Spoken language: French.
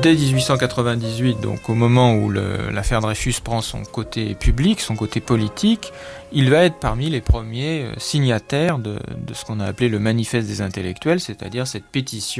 Dès 1898, donc au moment où l'affaire Dreyfus prend son côté public, son côté politique, il va être parmi les premiers signataires de ce qu'on a appelé le manifeste des intellectuels, c'est-à-dire cette pétition